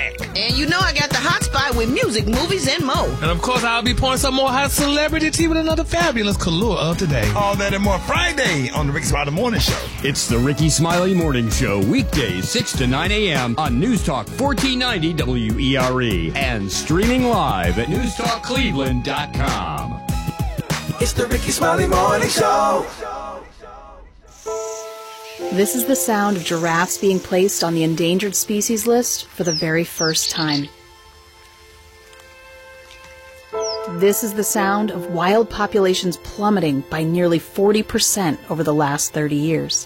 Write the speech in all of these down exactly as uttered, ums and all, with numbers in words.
And you know I got the hot spot with music, movies, and more. And of course, I'll be pouring some more hot celebrity tea with another fabulous Kahlua of today. All that and more Friday on the Ricky Smiley Morning Show. It's the Ricky Smiley Morning Show, weekdays six to nine a.m. on News Talk fourteen ninety W E R E and streaming live at news talk cleveland dot com. It's the Ricky Smiley Morning Show. This is the sound of giraffes being placed on the endangered species list for the very first time. This is the sound of wild populations plummeting by nearly forty percent over the last thirty years.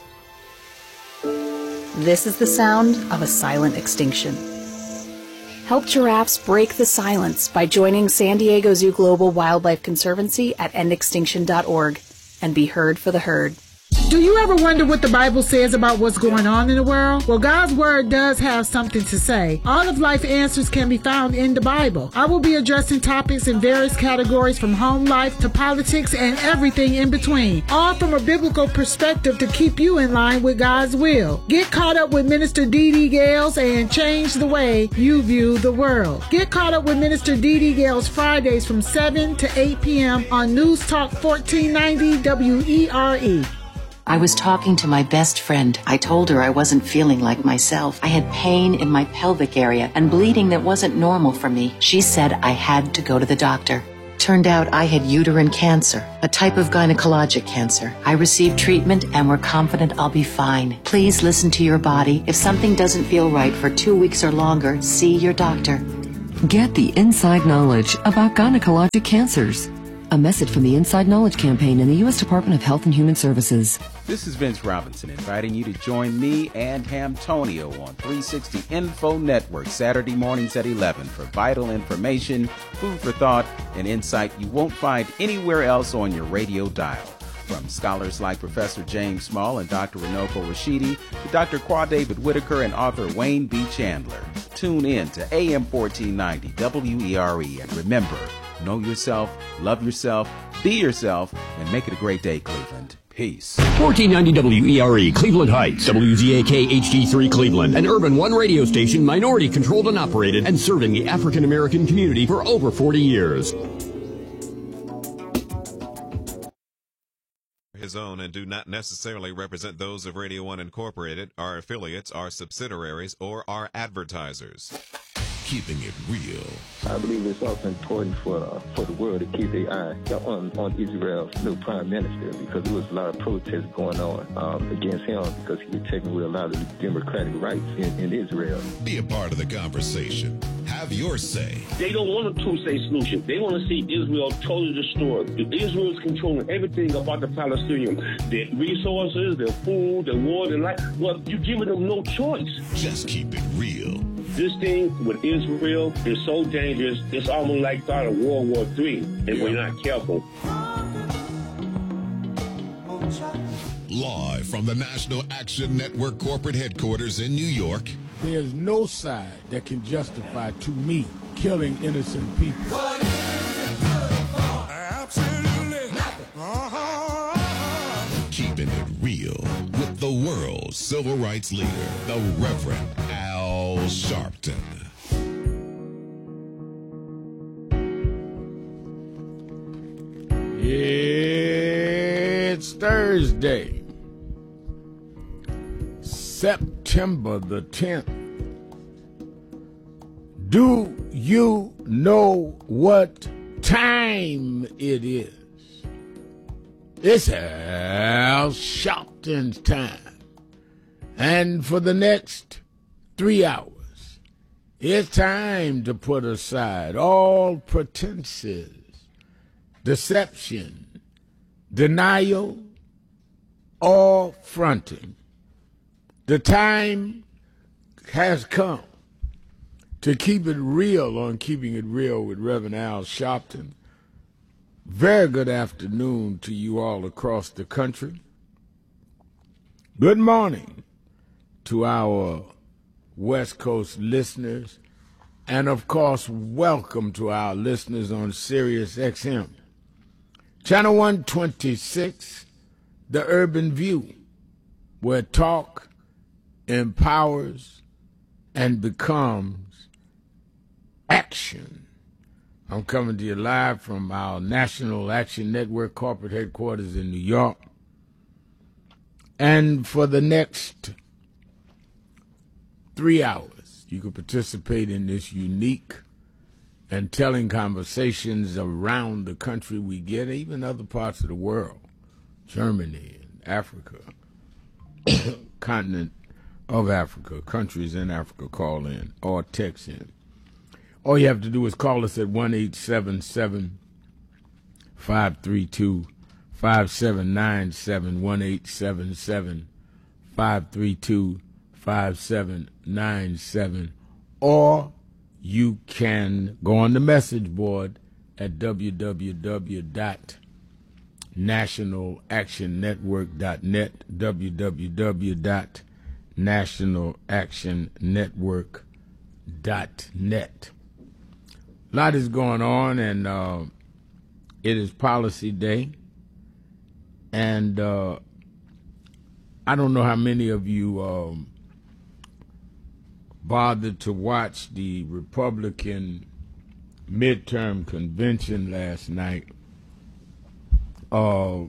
This is the sound of a silent extinction. Help giraffes break the silence by joining San Diego Zoo Global Wildlife Conservancy at end extinction dot org and be heard for the herd. Do you ever wonder what the Bible says about what's going on in the world? Well, God's Word does have something to say. All of life answers can be found in the Bible. I will be addressing topics in various categories from home life to politics and everything in between, all from a biblical perspective to keep you in line with God's will. Get caught up with Minister Dee Dee Gales and change the way you view the world. Get caught up with Minister Dee Dee Gales Fridays from seven to eight p.m. on News Talk fourteen ninety W E R E. I was talking to my best friend. I told her I wasn't feeling like myself. I had pain in my pelvic area and bleeding that wasn't normal for me. She said I had to go to the doctor. Turned out I had uterine cancer, a type of gynecologic cancer. I received treatment and were confident I'll be fine. Please listen to your body. If something doesn't feel right for two weeks or longer, see your doctor. Get the inside knowledge about gynecologic cancers. A message from the Inside Knowledge Campaign and the U S Department of Health and Human Services. This is Vince Robinson inviting you to join me and Hamtonio on three sixty Info Network Saturday mornings at eleven for vital information, food for thought, and insight you won't find anywhere else on your radio dial. From scholars like Professor James Small and Doctor Runoko Rashidi to Doctor Qua David Whitaker and author Wayne B. Chandler. Tune in to A M fourteen ninety W E R E and remember, know yourself, love yourself, be yourself, and make it a great day, Cleveland. Peace. fourteen ninety W E R E, Cleveland Heights, W Z A K H D three Cleveland, an Urban One radio station, minority controlled and operated, and serving the African American community for over forty years. His own and do not necessarily represent those of Radio One Incorporated, our affiliates, our subsidiaries, or our advertisers. Keeping it real. I believe it's also important for uh, for the world to keep their eye on, on Israel's new prime minister, because there was a lot of protests going on um, against him because he was taking away a lot of the democratic rights in, in Israel. Be a part of the conversation. Have your say. They don't want a two-state solution. They want to see Israel totally destroyed. Israel is controlling everything about the Palestinians. Their resources, their food, their water, their life. Well, you're giving them no choice. Just keep it real. This thing with Israel is so dangerous, it's almost like start of World War Three, if yeah. we're not careful. Live from the National Action Network corporate headquarters in New York. There's no side that can justify, to me, killing innocent people. Absolutely nothing. Uh-huh. Keeping it real with the world's civil rights leader, the Reverend Al Sharpton. It's Thursday, September the tenth. Do you know what time it is? It's Al Sharpton's time. And for the next three hours, it's time to put aside all pretenses, deception, denial, or fronting. The time has come to keep it real on Keeping It Real with Reverend Al Sharpton. Very good afternoon to you all across the country. Good morning to our West Coast listeners. And, of course, welcome to our listeners on Sirius X M. Channel one twenty-six, The Urban View, where talk empowers and becomes Action. I'm coming to you live from our National Action Network corporate headquarters in New York. And for the next three hours, you can participate in this unique and telling conversations around the country we get, even other parts of the world, Germany and Africa, continent of Africa, countries in Africa call in or text in. All you have to do is call us at one eight seven seven, five three two, five seven nine seven, one eight seven seven, five three two, five seven nine seven, or you can go on the message board at w w w dot national action network dot net, w w w dot national action network dot net. A lot is going on, and uh, it is Policy Day, and uh, I don't know how many of you um, bothered to watch the Republican midterm convention last night. Uh,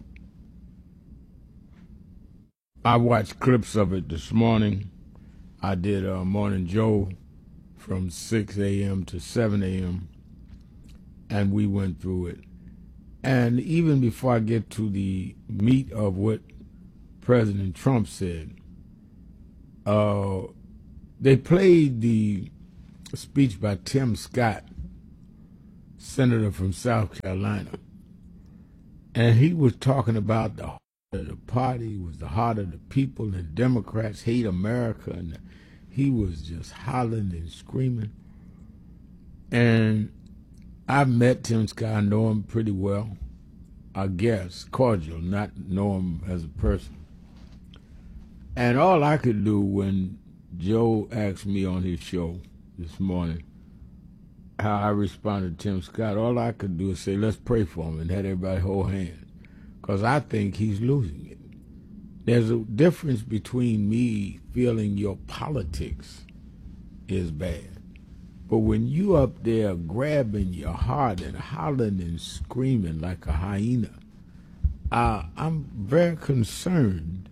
I watched clips of it this morning. I did a Morning Joe from six a.m. to seven a.m., and we went through it. And even before I get to the meat of what President Trump said, uh, they played the speech by Tim Scott, senator from South Carolina. And he was talking about the heart of the party was the heart of the people, and Democrats hate America, and he was just hollering and screaming. And I've met Tim Scott. I know him pretty well, I guess, cordial, not know him as a person. And all I could do when Joe asked me on his show this morning how I responded to Tim Scott, all I could do is say, let's pray for him, and had everybody hold hands, because I think he's losing it. There's a difference between me feeling your politics is bad, but when you up there grabbing your heart and hollering and screaming like a hyena, uh, I'm very concerned.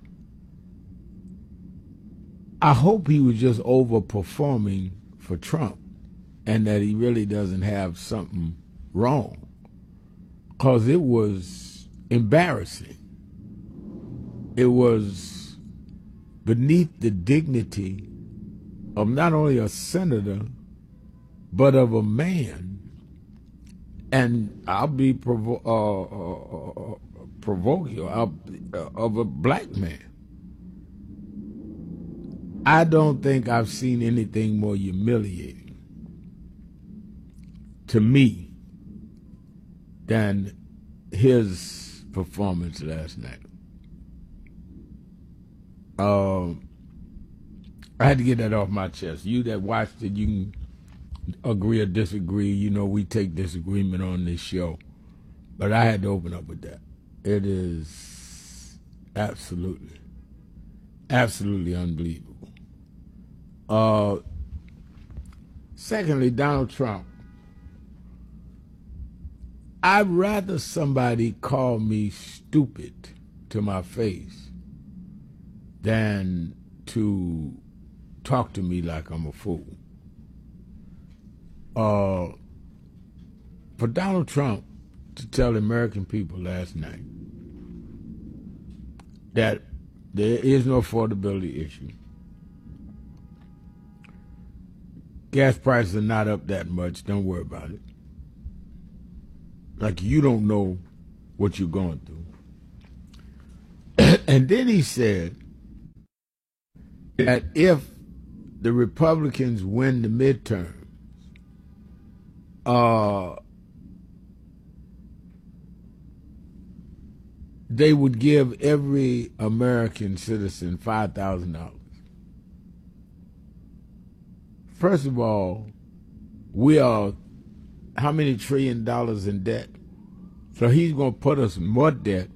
I hope he was just overperforming for Trump and that he really doesn't have something wrong, because it was embarrassing. It was beneath the dignity of not only a senator, but of a man, and I'll be provo- uh, uh, uh, provoking uh, of a black man. I don't think I've seen anything more humiliating to me than his performance last night. Uh, I had to get that off my chest. You that watched it, you can agree or disagree. You know, we take disagreement on this show. But I had to open up with that. It is absolutely, absolutely unbelievable. Uh, secondly, Donald Trump. I'd rather somebody call me stupid to my face than to talk to me like I'm a fool. Uh, for Donald Trump to tell the American people last night that there is no affordability issue, gas prices are not up that much, don't worry about it. Like you don't know what you're going through. And then he said that if the Republicans win the midterm, uh, they would give every American citizen five thousand dollars. First of all, we are how many trillion dollars in debt? So he's going to put us in more debt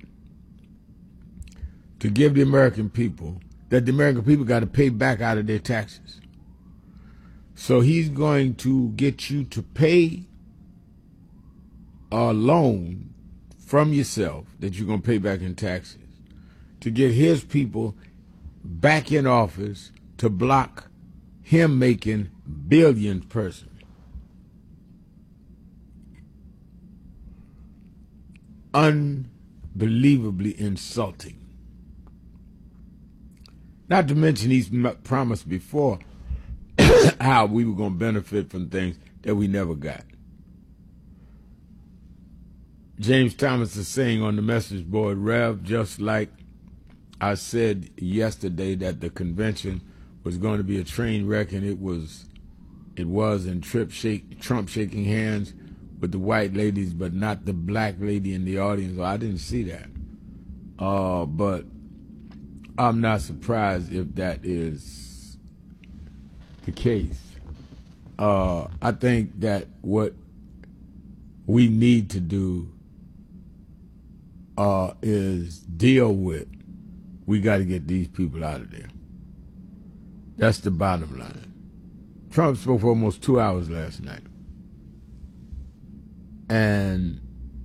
to give the American people that the American people got to pay back out of their taxes. So he's going to get you to pay a loan from yourself that you're going to pay back in taxes to get his people back in office to block him making billions personally. Unbelievably insulting. Not to mention he's promised before how we were going to benefit from things that we never got. James Thomas is saying on the message board, Rev, just like I said yesterday that the convention was going to be a train wreck, and it was, it was, and Trump, shake, Trump shaking hands with the white ladies, but not the black lady in the audience. Well, I didn't see that. Uh, but I'm not surprised if that is the case. Uh, I think that what we need to do uh, is deal with, we got to get these people out of there. That's the bottom line. Trump spoke for almost two hours last night. And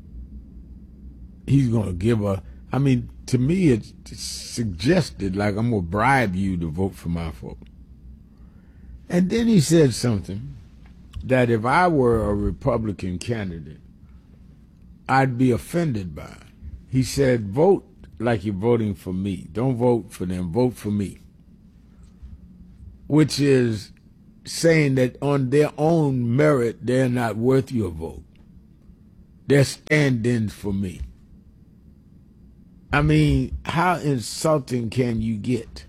he's going to give a, I mean, to me, it's suggested like I'm going to bribe you to vote for my vote. And then he said something that if I were a Republican candidate, I'd be offended by. He said, vote like you're voting for me. Don't vote for them, vote for me. Which is saying that on their own merit, they're not worth your vote. They're stand-ins for me. I mean, how insulting can you get?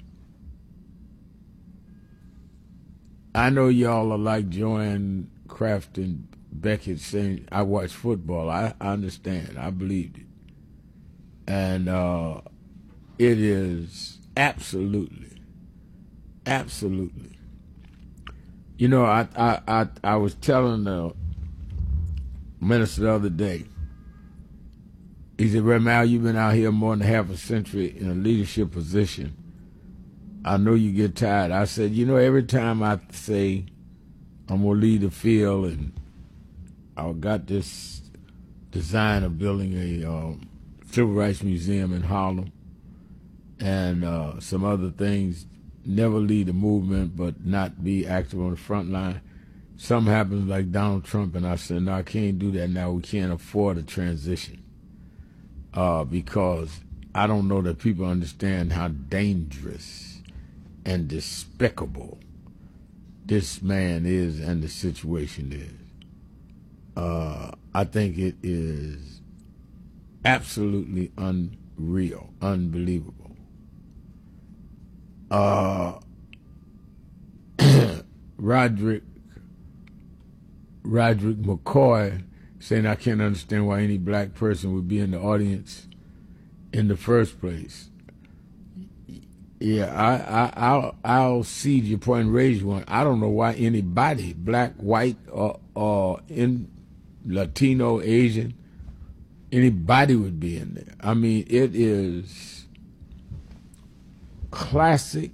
I know y'all are like Joanne Kraft and Beckett saying, I watch football. I, I understand. I believed it. And uh, it is absolutely, absolutely. You know, I, I, I, I was telling the minister the other day, he said, Remal, you've been out here more than half a century in a leadership position. I know you get tired. I said, you know, every time I say I'm going to lead the field and I got this design of building a um, civil rights museum in Harlem and uh, some other things, never lead the movement but not be active on the front line. Something happens like Donald Trump, and I said, no, I can't do that now. We can't afford a transition uh, because I don't know that people understand how dangerous and despicable this man is and the situation is. Uh, I think it is absolutely unreal, unbelievable. Uh, Roderick Roderick McCoy saying, I can't understand why any black person would be in the audience in the first place. Yeah, I, I, I'll, I'll cede your point and raise one. I don't know why anybody, black, white, or, or in Latino, Asian, anybody would be in there. I mean, it is classic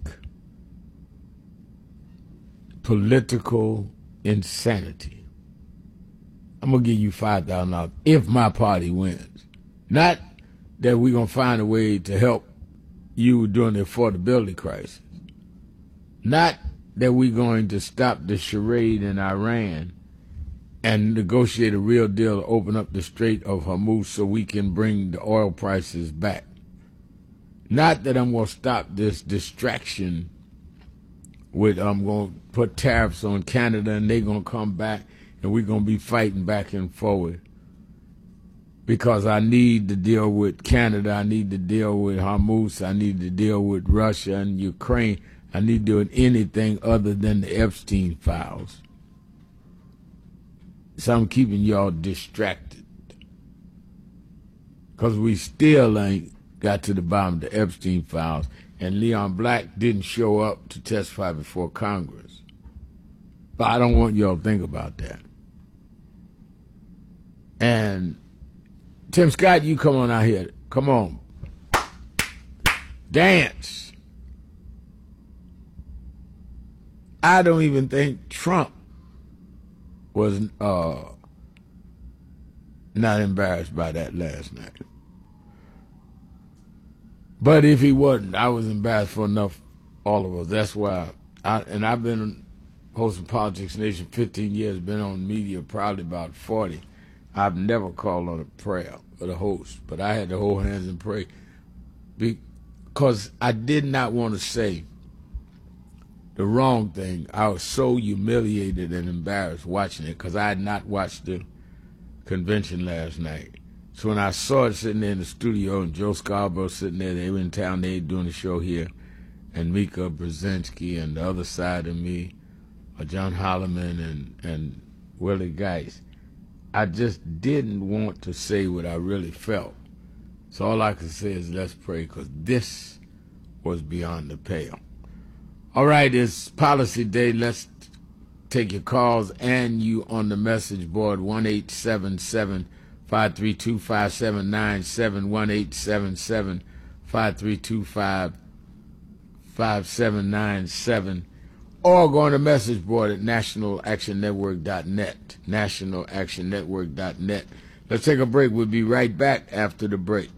political insanity. I'm going to give you five thousand dollars if my party wins. Not that we're going to find a way to help you during the affordability crisis. Not that we're going to stop the charade in Iran and negotiate a real deal to open up the Strait of Hormuz so we can bring the oil prices back. Not that I'm going to stop this distraction with I'm going to put tariffs on Canada and they're going to come back and we're going to be fighting back and forward because I need to deal with Canada, I need to deal with Hormuz, I need to deal with Russia and Ukraine. I need to do anything other than the Epstein files. So I'm keeping y'all distracted because we still ain't got to the bottom of the Epstein files, and Leon Black didn't show up to testify before Congress. But I don't want y'all to think about that. And Tim Scott, you come on out here. Come on. Dance. I don't even think Trump was uh, not embarrassed by that last night. But if he wasn't, I was embarrassed for enough, all of us. That's why, I, and I've been hosting Politics Nation fifteen years, been on media probably about forty. I've never called on a prayer for the host, but I had to hold hands and pray because I did not want to say the wrong thing. I was so humiliated and embarrassed watching it because I had not watched the convention last night. So when I saw it sitting there in the studio and Joe Scarborough sitting there, they were in town, they were doing the show here, and Mika Brzezinski and the other side of me, uh, John Holloman and, and Willie Geist, I just didn't want to say what I really felt. So all I could say is let's pray, because this was beyond the pale. All right, it's Policy Day. Let's take your calls and you on the message board, one eight seven seven, five three two, five seven nine seven, one eight seven seven, five three two, five seven nine seven, or go on the message board at national action network dot net, national action network dot net. Let's take a break. We'll be right back after the break.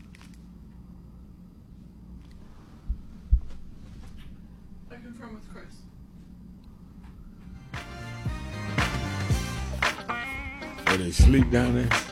I confirm with Chris. Are they sleep down there?